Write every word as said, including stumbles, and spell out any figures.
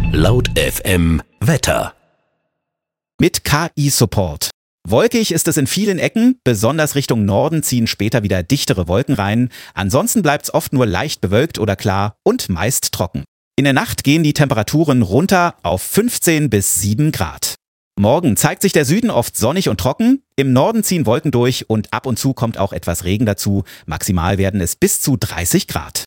Laut F M Wetter. Mit K I-Support. Wolkig ist es in vielen Ecken, besonders Richtung Norden ziehen später wieder dichtere Wolken rein. Ansonsten bleibt's oft nur leicht bewölkt oder klar und meist trocken. In der Nacht gehen die Temperaturen runter auf fünfzehn bis sieben Grad. Morgen zeigt sich der Süden oft sonnig und trocken. Im Norden ziehen Wolken durch und ab und zu kommt auch etwas Regen dazu. Maximal werden es bis zu dreißig Grad.